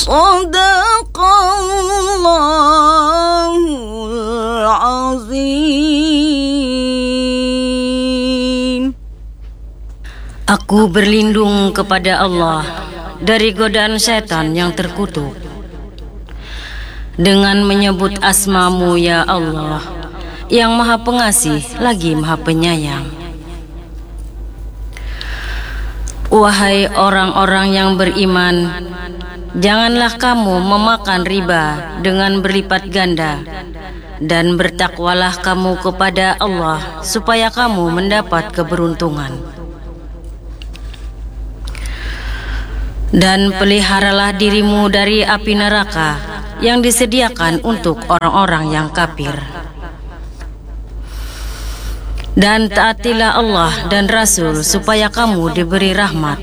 Shadaqallahul azim. Aku berlindung kepada Allah dari godaan setan yang terkutuk dengan menyebut asma-Mu ya Allah, yang Maha Pengasih lagi Maha Penyayang. Wahai orang-orang yang beriman, janganlah kamu memakan riba dengan berlipat ganda, dan bertakwalah kamu kepada Allah supaya kamu mendapat keberuntungan. Dan peliharalah dirimu dari api neraka yang disediakan untuk orang-orang yang kafir. Dan taatilah Allah dan Rasul supaya kamu diberi rahmat.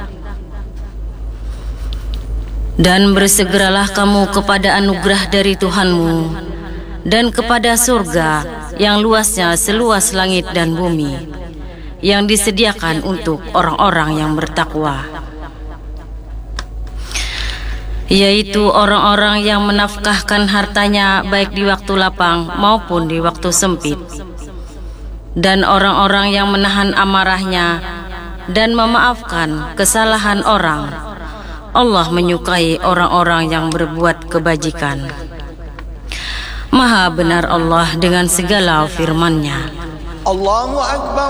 Dan bersegeralah kamu kepada anugerah dari Tuhanmu dan kepada surga yang luasnya seluas langit dan bumi, yang disediakan untuk orang-orang yang bertakwa, yaitu orang-orang yang menafkahkan hartanya baik di waktu lapang maupun di waktu sempit, dan orang-orang yang menahan amarahnya dan memaafkan kesalahan orang. Allah menyukai orang-orang yang berbuat kebajikan. Maha benar Allah dengan segala firman-Nya. Allahu Akbar.